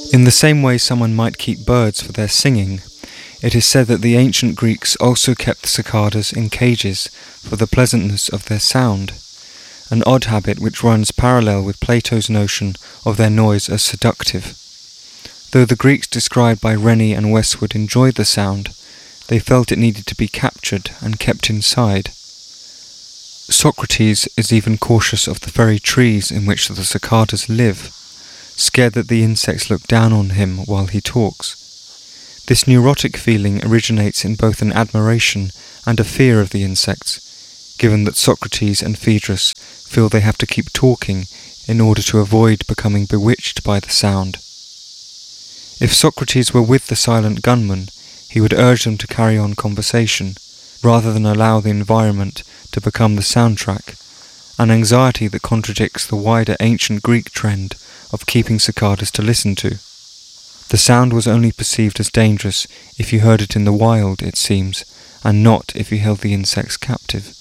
In the same way someone might keep birds for their singing, it is said that the ancient Greeks also kept the cicadas in cages for the pleasantness of their sound, an odd habit which runs parallel with Plato's notion of their noise as seductive. Though the Greeks described by Rennie and Westwood enjoyed the sound, they felt it needed to be captured and kept inside. Socrates is even cautious of the very trees in which the cicadas live, scared that the insects look down on him while he talks. This neurotic feeling originates in both an admiration and a fear of the insects, given that Socrates and Phaedrus feel they have to keep talking in order to avoid becoming bewitched by the sound. If Socrates were with the silent gunman, he would urge them to carry on conversation, rather than allow the environment to become the soundtrack, an anxiety that contradicts the wider ancient Greek trend of keeping cicadas to listen to. The sound was only perceived as dangerous if you heard it in the wild, it seems, and not if you held the insects captive.